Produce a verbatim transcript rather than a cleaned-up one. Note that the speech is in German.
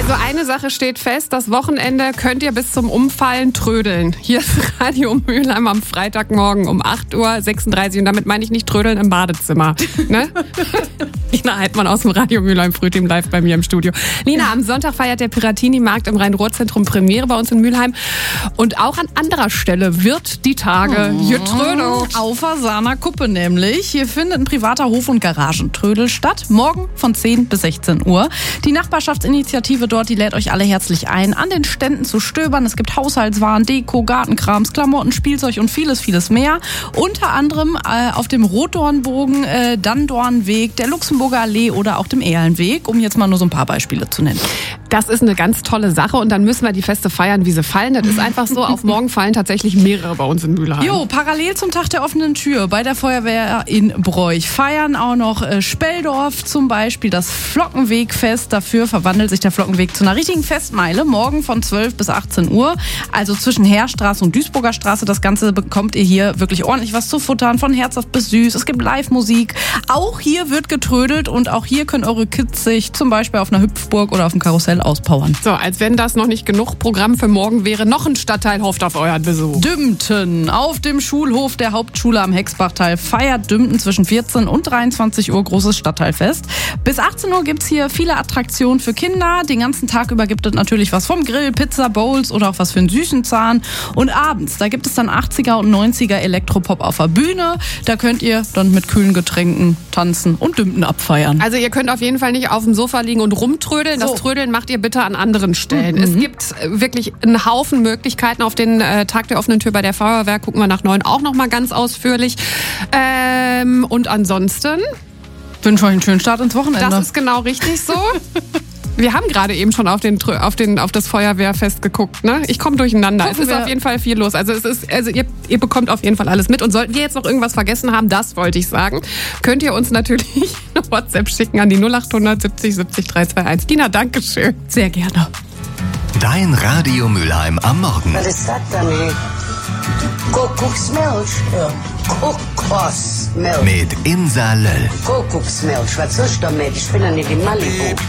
Also eine Sache steht fest, das Wochenende könnt ihr bis zum Umfallen trödeln. Hier ist Radio Mülheim am Freitagmorgen um acht Uhr sechsunddreißig und damit meine ich nicht trödeln im Badezimmer. Ne? Lina Heidmann aus dem Radio Mülheim Frühteam live bei mir im Studio. Lina, am Sonntag feiert der Piratini-Markt im Rhein-Ruhr-Zentrum Premiere bei uns in Mülheim. Und auch an anderer Stelle wird die Tage oh. getrödelt. Auf der Sahner Kuppe nämlich. Hier findet ein privater Hof- und Garagentrödel statt. Morgen von zehn bis sechzehn Uhr. Die Nachbarschaftsinitiative dort, die lädt euch alle herzlich ein, an den Ständen zu stöbern. Es gibt Haushaltswaren, Deko, Gartenkrams, Klamotten, Spielzeug und vieles, vieles mehr. Unter anderem äh, auf dem Rotdornbogen, äh, Danndornweg, der Luxemburger Allee oder auch dem Erlenweg, um jetzt mal nur so ein paar Beispiele zu nennen. Das ist eine ganz tolle Sache und dann müssen wir die Feste feiern, wie sie fallen. Das ist einfach so, auf morgen fallen tatsächlich mehrere bei uns in Mülheim. Jo, parallel zum Tag der offenen Tür bei der Feuerwehr in Broich feiern auch noch äh, Speldorf zum Beispiel das Flockenwegfest. Dafür verwandelt sich der Flockenweg zu einer richtigen Festmeile. Morgen von zwölf bis achtzehn Uhr. Also zwischen Heerstraße und Duisburger Straße. Das Ganze bekommt ihr hier wirklich ordentlich was zu futtern. Von herzhaft bis süß. Es gibt Live-Musik. Auch hier wird getrödelt und auch hier können eure Kids sich zum Beispiel auf einer Hüpfburg oder auf dem Karussell auspowern. So, als wenn das noch nicht genug Programm für morgen wäre. Noch ein Stadtteil hofft auf euren Besuch. Dümpten. Auf dem Schulhof der Hauptschule am Hexbachtal feiert Dümpten zwischen vierzehn und dreiundzwanzig Uhr großes Stadtteilfest. Bis achtzehn Uhr gibt es hier viele Attraktionen für Kinder. Den ganzen Tag über gibt es natürlich was vom Grill, Pizza, Bowls oder auch was für einen süßen Zahn. Und abends, da gibt es dann achtziger und neunziger Elektropop auf der Bühne. Da könnt ihr dann mit kühlen Getränken tanzen und Dümpten abfeiern. Also ihr könnt auf jeden Fall nicht auf dem Sofa liegen und rumtrödeln. Das so. Trödeln macht ihr bitte an anderen Stellen. Mhm. Es gibt wirklich einen Haufen Möglichkeiten. Auf den äh, Tag der offenen Tür bei der Feuerwehr gucken wir nach neun auch noch mal ganz ausführlich. Ähm, und ansonsten wünsche euch einen schönen Start ins Wochenende. Das ist genau richtig so. Wir haben gerade eben schon auf, den, auf, den, auf das Feuerwehrfest geguckt. Ne? Ich komme durcheinander. Gucken es ist auf jeden Fall viel los. Also, es ist, also ihr, ihr bekommt auf jeden Fall alles mit. Und sollten wir jetzt noch irgendwas vergessen haben, das wollte ich sagen, könnt ihr uns natürlich eine WhatsApp schicken an die null acht hundert siebzig siebzig drei zwei eins. Dina, danke schön. Sehr gerne. Dein Radio Mülheim am Morgen. Was ist das denn, ey? Kuckucksmilch? Ja. Kokosmilch. Mit Insa Löll. Kuckucksmilch, was ist damit? Ich bin ja nicht in Malibu.